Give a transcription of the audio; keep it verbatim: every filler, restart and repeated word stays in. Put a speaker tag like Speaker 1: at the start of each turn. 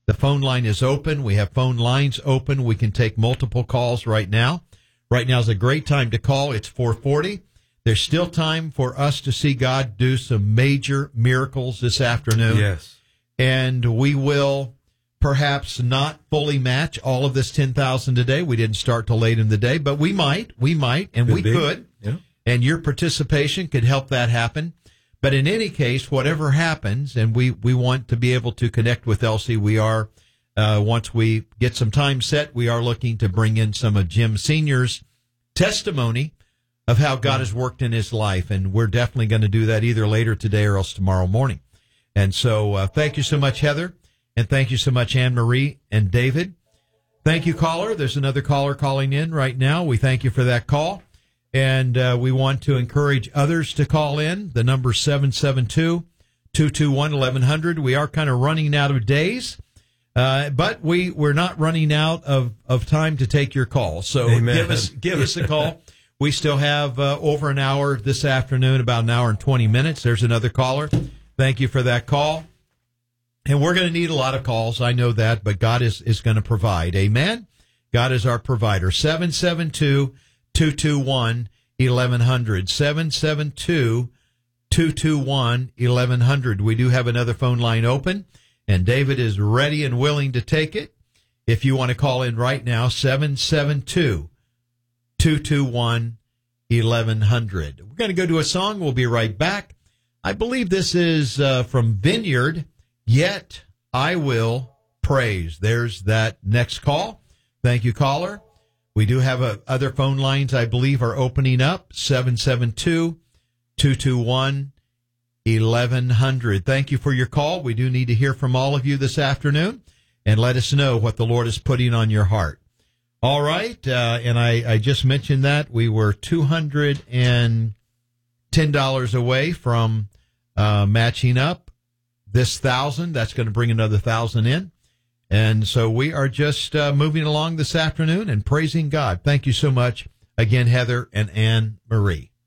Speaker 1: The phone line is open. We have phone lines open. We can take multiple calls right now. Right now is a great time to call. It's four forty. There's still time for us to see God do some major miracles this afternoon.
Speaker 2: Yes.
Speaker 1: And we will perhaps not fully match all of this ten thousand today. We didn't start till late in the day, but we might. We might, and
Speaker 2: Could
Speaker 1: we
Speaker 2: be.
Speaker 1: could.
Speaker 2: Yeah.
Speaker 1: And your participation could help that happen. But in any case, whatever happens, and we, we want to be able to connect with Elsie, we are, uh, once we get some time set, we are looking to bring in some of Jim Senior's testimony of how God has worked in his life. And we're definitely going to do that either later today or else tomorrow morning. And so uh, thank you so much, Heather. And thank you so much, Anne-Marie and David. Thank you, caller. There's another caller calling in right now. We thank you for that call. And uh, we want to encourage others to call in. The number seven seven two, two two one, eleven hundred. We are kind of running out of days, uh, but we, we're not running out of, of time to take your call. So
Speaker 2: Amen.
Speaker 1: give us give us a call. We still have uh, over an hour this afternoon, about an hour and twenty minutes. There's another caller. Thank you for that call. And we're going to need a lot of calls. I know that, but God is, is going to provide. Amen? God is our provider. seven seven two, two two one, eleven hundred. seven seven two, two two one, eleven hundred. We do have another phone line open, and David is ready and willing to take it. If you want to call in right now, seven seven two, two two one, eleven hundred. We're going to go to a song. We'll be right back. I believe this is uh, from Vineyard, Yet I Will Praise. There's that next call. Thank you, caller. We do have uh, other phone lines, I believe, are opening up. seven seven two, two two one, eleven hundred. Thank you for your call. We do need to hear from all of you this afternoon, and let us know what the Lord is putting on your heart. All right, uh, and I, I just mentioned that we were two hundred ten dollars away from uh, matching up this thousand. That's going to bring another thousand in. And so we are just uh, moving along this afternoon and praising God. Thank you so much again, Heather and Anne Marie.